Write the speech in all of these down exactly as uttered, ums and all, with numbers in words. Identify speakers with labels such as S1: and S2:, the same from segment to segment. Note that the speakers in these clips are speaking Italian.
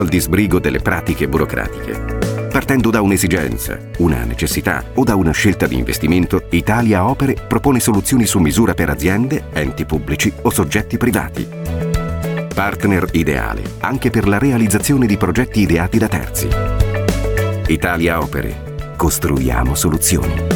S1: al disbrigo delle pratiche burocratiche. Partendo da un'esigenza, una necessità o da una scelta di investimento, Italia Opere propone soluzioni su misura per aziende, enti pubblici o soggetti privati. Partner ideale anche per la realizzazione di progetti ideati da terzi. Italia Opere. Costruiamo soluzioni.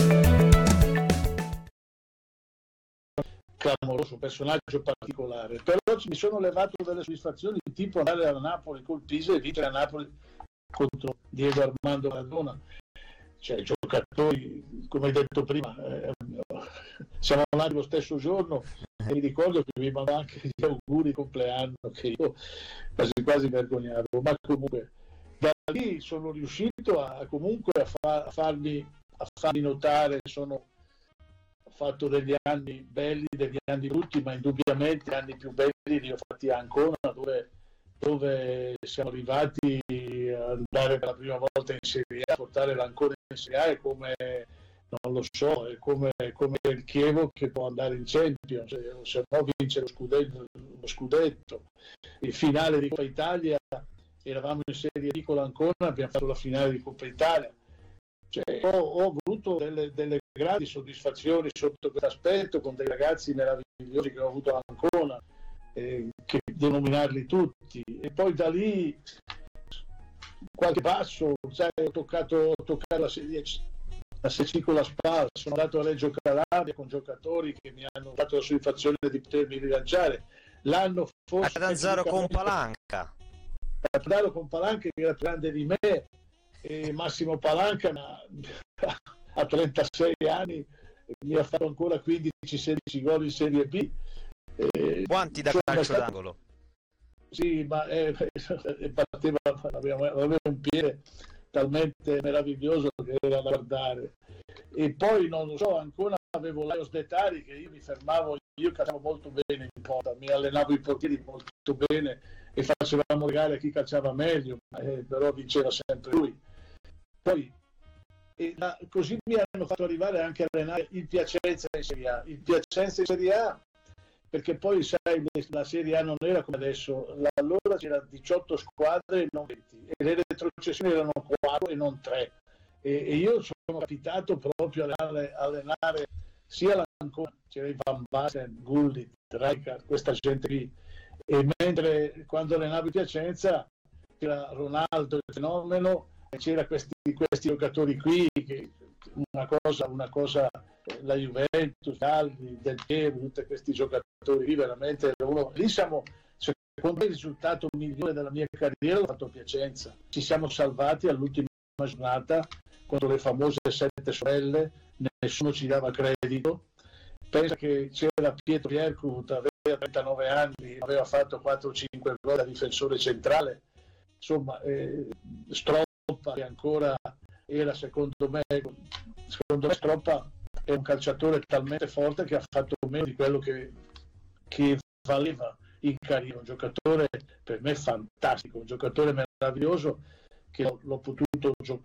S2: Clamoroso, un personaggio particolare, però mi sono levato delle soddisfazioni tipo andare a Napoli col Pisa e vincere a Napoli contro Diego Armando Maradona. Cioè, giocatori, come hai detto prima, eh, siamo nati lo stesso giorno e mi ricordo che mi mandò anche gli auguri di compleanno che io quasi quasi vergognavo, ma comunque da lì sono riuscito a comunque a, fa, a, farmi, a farmi notare. Sono fatto degli anni belli, degli anni brutti, ma indubbiamente gli anni più belli li ho fatti a Ancona, dove, dove siamo arrivati ad andare per la prima volta in Serie A. Portare l'Ancona in Serie A è come, non lo so, è come, come il Chievo che può andare in Champions, se no vince lo scudetto, lo scudetto. Il finale di Coppa Italia, eravamo in Serie B con l'Ancona, abbiamo fatto la finale di Coppa Italia. Cioè, ho, ho avuto delle, delle grandi soddisfazioni sotto questo aspetto, con dei ragazzi meravigliosi che ho avuto a Ancona, eh, che devo nominarli tutti, e poi da lì qualche passo, sai, ho toccato, ho toccato la serie la Secchi con la spalla, sono andato a Reggio Calabria con giocatori che mi hanno dato la soddisfazione di potermi rilanciare. L'anno forse
S3: Catanzaro con Palanca,
S2: Catanzaro con Palanca, che era più grande di me, e Massimo Palanca a trentasei anni mi ha fatto ancora quindici sedici gol in Serie B. Eh,
S3: quanti da calcio stato... d'angolo?
S2: Sì, ma eh, batteva, aveva, aveva un piede talmente meraviglioso che era da guardare. E poi non lo so, ancora avevo Laios Detari, che io mi fermavo, io calciavo molto bene in porta, mi allenavo i portieri molto bene e facevamo gare a chi calciava meglio, eh, però vinceva sempre lui. Poi e la, così mi hanno fatto arrivare anche a allenare il Piacenza in Serie A. Il Piacenza in Serie A, perché poi sai, la Serie A non era come adesso, allora c'era diciotto squadre e non venti, e le retrocessioni erano quattro e non tre. E, e io sono capitato proprio a allenare, allenare sia l'Ancona, c'era i Van Basten, Gullit, Rijkaard, questa gente qui, e mentre quando allenavo il Piacenza c'era Ronaldo, il fenomeno, c'era questi, questi giocatori qui, che una cosa, una cosa la Juventus, Calvi, Del Piero, tutti questi giocatori qui, veramente uno, lì siamo, secondo me il risultato migliore della mia carriera l'ho fatto a Piacenza. Ci siamo salvati all'ultima giornata contro le famose sette sorelle, nessuno ci dava credito. Pensa che c'era Pietro Pierkut, aveva trentanove anni, aveva fatto quattro cinque gol da difensore centrale, insomma, eh, Stroppa, che ancora era, secondo me, secondo me Stroppa è un calciatore talmente forte che ha fatto meno di quello che, che valeva in carriera. Un giocatore per me fantastico, un giocatore meraviglioso che l'ho, l'ho potuto gio-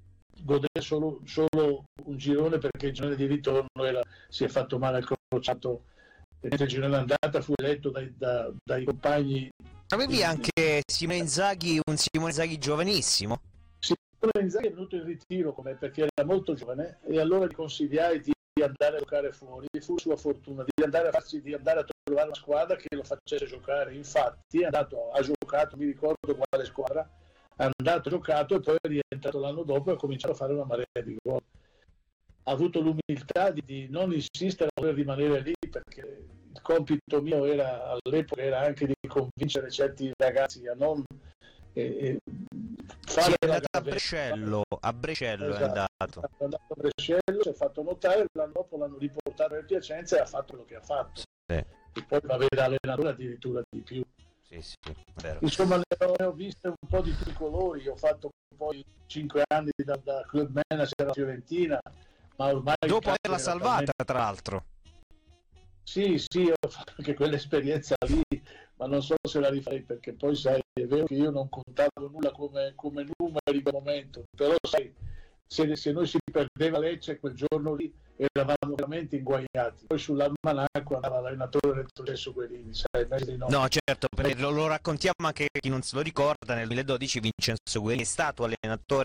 S2: godere solo, solo un girone, perché il girone di ritorno era, si è fatto male al crociato, mentre il girone andata fu eletto dai, da, dai compagni.
S3: Avevi anche Simone Inzaghi, un Simone Inzaghi giovanissimo.
S2: Simone Inzaghi è venuto in ritiro come, perché era molto giovane, e allora gli consigliai di andare a giocare fuori. Fu sua fortuna di andare a farsi, di andare a trovare una squadra che lo facesse giocare. Infatti è andato, ha giocato, mi ricordo quale squadra, è andato, ha giocato e poi è rientrato l'anno dopo e ha cominciato a fare una marea di gol. Ha avuto l'umiltà di, di non insistere a voler rimanere lì, perché il compito mio era all'epoca era anche di convincere certi ragazzi a non eh, fare.
S3: Sì, è andato a Brescello, a Brescello esatto, è andato.
S2: È andato a Brescello, si è fatto notare, l'anno dopo l'hanno riportato nel Piacenza e ha fatto quello che ha fatto. Sì. E poi va a vedere allenatore addirittura di più.
S3: Sì, sì, vero.
S2: Insomma, ne ho, ne ho viste un po' di tutti i colori. Ho fatto poi cinque anni da, da club manager alla Fiorentina, ma ormai
S3: dopo averla salvata talmente... tra l'altro.
S2: Sì, sì, ho fatto anche quell'esperienza lì, ma non so se la rifarei, perché poi sai, è vero che io non contavo nulla come, come numeri in quel momento, però sai, se, se noi si perdeva Lecce quel giorno lì, eravamo veramente inguagliati. Poi sull'almanacco andava l'allenatore Retrocesso Guerini, sai, di no.
S3: No, certo, lo, lo raccontiamo anche chi non se lo ricorda, nel duemiladodici Vincenzo Guerini è stato allenatore